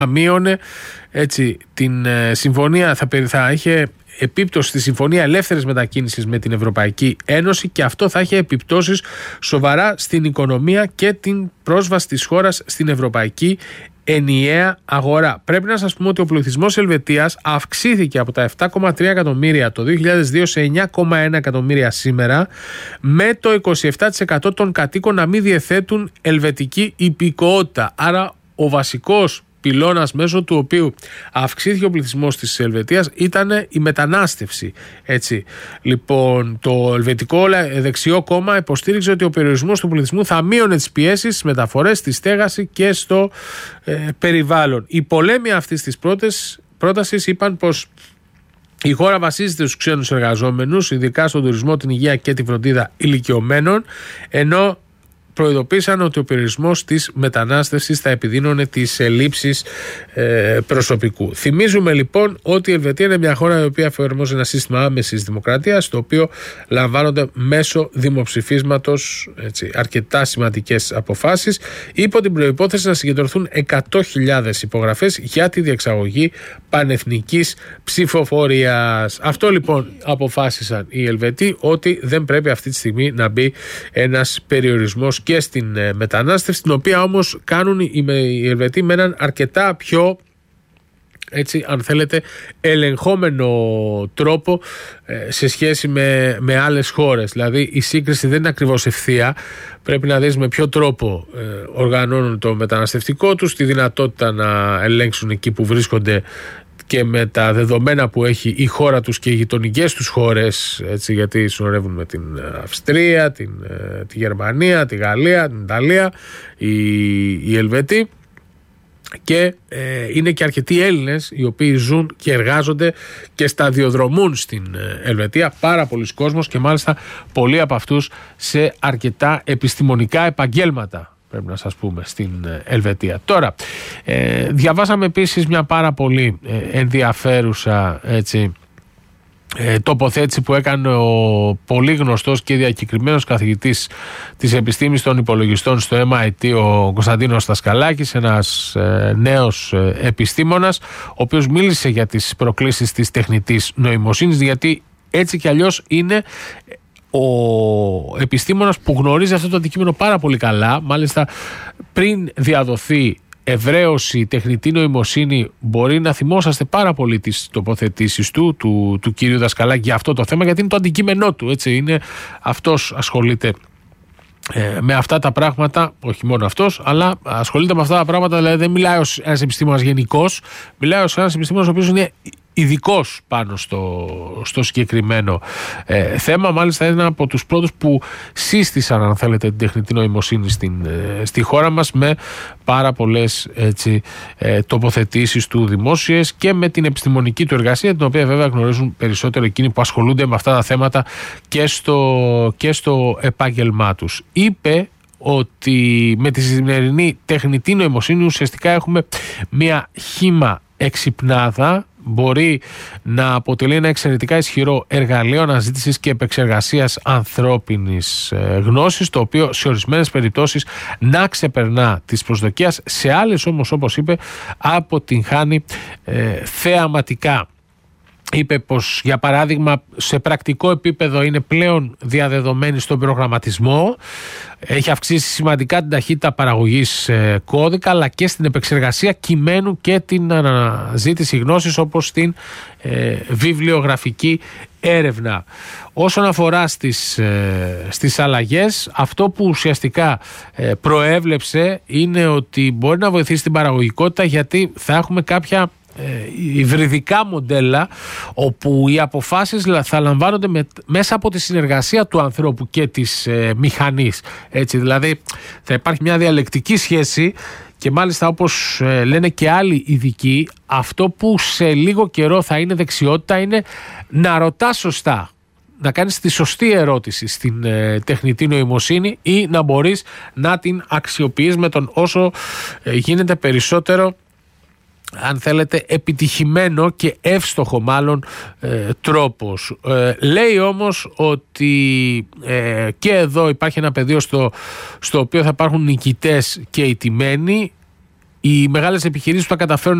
μείωνε έτσι την συμφωνία, θα είχε επίπτωση στη Συμφωνία Ελεύθερης Μετακίνησης με την Ευρωπαϊκή Ένωση και αυτό θα είχε επιπτώσεις σοβαρά στην οικονομία και την πρόσβαση της χώρας στην Ευρωπαϊκή Ενιαία Αγορά. Πρέπει να σας πούμε ότι ο πληθυσμός Ελβετίας αυξήθηκε από τα 7,3 εκατομμύρια το 2002 σε 9,1 εκατομμύρια σήμερα, με το 27% των κατοίκων να μην διαθέτουν ελβετική υπηκότητα. Άρα ο βασικός πυλώνας μέσω του οποίου αυξήθηκε ο πληθυσμός της Ελβετίας ήταν η μετανάστευση. Έτσι. Λοιπόν, το Ελβετικό Δεξιό Κόμμα υποστήριξε ότι ο περιορισμός του πληθυσμού θα μείωνε τις πιέσεις στις μεταφορές, στη στέγαση και στο περιβάλλον. Οι πολέμοι αυτής της πρότασης είπαν πως η χώρα βασίζεται στους ξένους εργαζόμενους, ειδικά στον τουρισμό, την υγεία και τη φροντίδα ηλικιωμένων, ενώ προειδοποίησαν ότι ο περιορισμός της μετανάστευσης θα επιδίνωνε τις ελλείψεις προσωπικού. Θυμίζουμε λοιπόν ότι η Ελβετία είναι μια χώρα η οποία εφαρμόζει ένα σύστημα άμεσης δημοκρατίας, το οποίο λαμβάνονται μέσω δημοψηφίσματος αρκετά σημαντικές αποφάσεις, υπό την προϋπόθεση να συγκεντρωθούν 100.000 υπογραφές για τη διεξαγωγή πανεθνικής ψηφοφορίας. Αυτό λοιπόν αποφάσισαν οι Ελβετοί, ότι δεν πρέπει αυτή τη στιγμή να μπει ένας περιορισμός και στην μετανάστευση, την οποία όμως κάνουν οι Ελβετοί με έναν αρκετά πιο, έτσι, αν θέλετε, ελεγχόμενο τρόπο σε σχέση με άλλες χώρες. Δηλαδή η σύγκριση δεν είναι ακριβώς ευθεία. Πρέπει να δεις με ποιο τρόπο οργανώνουν το μεταναστευτικό τους, τη δυνατότητα να ελέγξουν εκεί που βρίσκονται και με τα δεδομένα που έχει η χώρα τους και οι γειτονικές τους χώρες, έτσι, γιατί συνορεύουν με την Αυστρία, τη Γερμανία, τη Γαλλία, την Ιταλία, οι Ελβετοί, και είναι και αρκετοί Έλληνες οι οποίοι ζουν και εργάζονται και σταδιοδρομούν στην Ελβετία, πάρα πολλοί κόσμος, και μάλιστα πολλοί από αυτούς σε αρκετά επιστημονικά επαγγέλματα, πρέπει να σας πούμε, στην Ελβετία. Τώρα, διαβάσαμε επίσης μια πάρα πολύ ενδιαφέρουσα, έτσι, τοποθέτηση που έκανε ο πολύ γνωστός και διακεκριμένος καθηγητής της επιστήμης των υπολογιστών στο MIT, ο Κωνσταντίνος Δασκαλάκης, ένας νέος επιστήμονας, ο οποίος μίλησε για τις προκλήσεις της τεχνητής νοημοσύνης, γιατί έτσι κι αλλιώς είναι ο επιστήμονας που γνωρίζει αυτό το αντικείμενο πάρα πολύ καλά. Μάλιστα, πριν διαδοθεί ευρέως η τεχνητή νοημοσύνη, μπορεί να θυμόσαστε πάρα πολύ τις τοποθετήσεις του κύριου Δασκαλάκη για αυτό το θέμα, γιατί είναι το αντικείμενό του, έτσι. Είναι, αυτός ασχολείται με αυτά τα πράγματα, όχι μόνο αυτός, αλλά ασχολείται με αυτά τα πράγματα. Δηλαδή δεν μιλάει ως ένας επιστήμονας γενικός, μιλάει ως ένας επιστήμονας ο οποίος είναι ειδικός πάνω στο συγκεκριμένο θέμα. Μάλιστα είναι από τους πρώτους που σύστησαν, αν θέλετε, την τεχνητή νοημοσύνη στη χώρα μας, με πάρα πολλές, έτσι, τοποθετήσεις του δημόσιες και με την επιστημονική του εργασία, την οποία βέβαια γνωρίζουν περισσότερο εκείνοι που ασχολούνται με αυτά τα θέματα και στο επάγγελμά τους. Είπε ότι με τη σημερινή τεχνητή νοημοσύνη ουσιαστικά έχουμε μια χήμα εξυπνάδα, μπορεί να αποτελεί ένα εξαιρετικά ισχυρό εργαλείο αναζήτησης και επεξεργασίας ανθρώπινης γνώσης, το οποίο σε ορισμένες περιπτώσεις να ξεπερνά τις προσδοκίες, σε άλλες όμως, όπως είπε, αποτυγχάνει θεαματικά. Είπε πως, για παράδειγμα, σε πρακτικό επίπεδο είναι πλέον διαδεδομένη στον προγραμματισμό, έχει αυξήσει σημαντικά την ταχύτητα παραγωγής κώδικα, αλλά και στην επεξεργασία κειμένου και την αναζήτηση γνώσης, όπως στην βιβλιογραφική έρευνα. Όσον αφορά στις αλλαγές, αυτό που ουσιαστικά προέβλεψε είναι ότι μπορεί να βοηθήσει την παραγωγικότητα, γιατί θα έχουμε κάποια υβριδικά μοντέλα όπου οι αποφάσεις θα λαμβάνονται μέσα από τη συνεργασία του ανθρώπου και της μηχανής. Έτσι, δηλαδή θα υπάρχει μια διαλεκτική σχέση, και μάλιστα, όπως λένε και άλλοι ειδικοί, αυτό που σε λίγο καιρό θα είναι δεξιότητα είναι να ρωτάς σωστά, να κάνεις τη σωστή ερώτηση στην τεχνητή νοημοσύνη, ή να μπορείς να την αξιοποιείς με τον όσο γίνεται περισσότερο, αν θέλετε, επιτυχημένο και εύστοχο μάλλον τρόπος. Λέει όμως ότι και εδώ υπάρχει ένα πεδίο στο οποίο θα υπάρχουν νικητές και ηττημένοι. οι μεγάλες επιχειρήσεις που θα καταφέρουν